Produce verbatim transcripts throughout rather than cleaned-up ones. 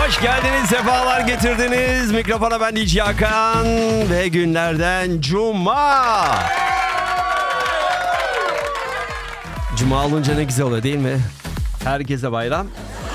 Hoş geldiniz, sefalar getirdiniz. Mikrofona ben D J Hakan ve günlerden Cuma. Cuma olunca ne güzel oluyor değil mi? Herkese bayram.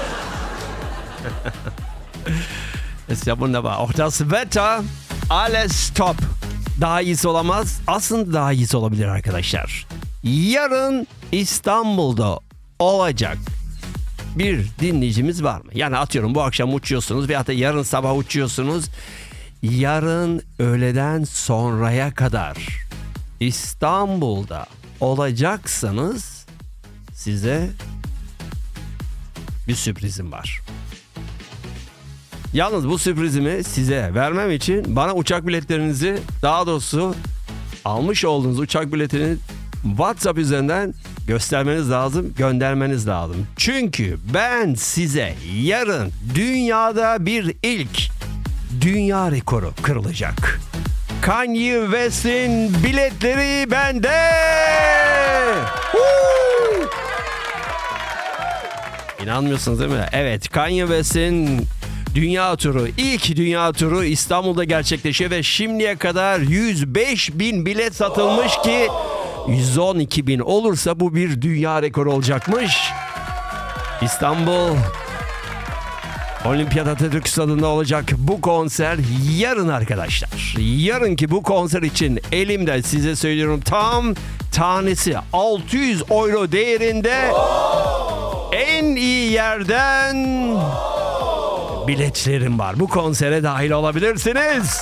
Es ist ja wunderbar. Auch das Wetter, alles top. Daha iyisi olamaz. Aslında daha iyisi olabilir arkadaşlar. Yarın İstanbul'da olacak bir dinleyicimiz var mı? Yani atıyorum bu akşam uçuyorsunuz veyahut da yarın sabah uçuyorsunuz. Yarın öğleden sonraya kadar İstanbul'da olacaksanız size bir sürprizim var. Yalnız bu sürprizimi size vermem için bana uçak biletlerinizi, daha doğrusu almış olduğunuz uçak biletini WhatsApp üzerinden göstermeniz lazım, göndermeniz lazım. Çünkü ben size yarın dünyada bir ilk dünya rekoru kırılacak. Kanye West'in biletleri bende. Woo! İnanmıyorsunuz değil mi? Evet, Kanye West'in dünya turu, ilk dünya turu İstanbul'da gerçekleşiyor ve şimdiye kadar yüz beş bin bilet satılmış ki yüz on iki bin olursa bu bir dünya rekoru olacakmış. İstanbul Olimpiyat Atatürk Stadı'nda olacak bu konser yarın arkadaşlar. Yarınki bu konser için elimde size söylüyorum tam tanesi altı yüz euro değerinde en iyi yerden biletlerim var. Bu konsere dahil olabilirsiniz.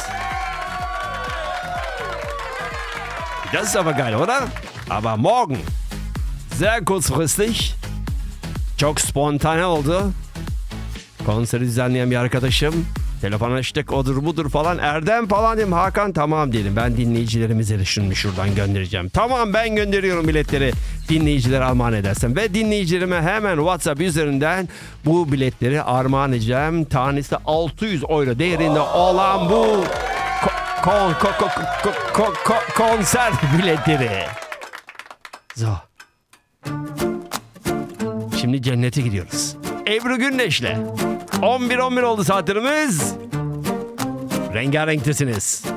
Das ist aber geil, oder? Aber morgen, sehr kurzfristig, çok spontane oldu. Konseri düzenleyen bir arkadaşım, telefon açtık, odur budur falan. Erdem falan dedim, Hakan tamam dedim. Ben dinleyicilerimize de şunu şuradan göndereceğim. Tamam, ben gönderiyorum biletleri, dinleyicilere armağan edersem. Ve dinleyicilerime hemen WhatsApp üzerinden bu biletleri armağan edeceğim. Tanesi altı yüz euro değerinde olan bu Kon, kon, kon, kon, kon, kon, konser biletleri. So. Şimdi cennete gidiyoruz. Ebru Gündeş'le. on bir on bir oldu saatlerimiz. Rengarenktesiniz.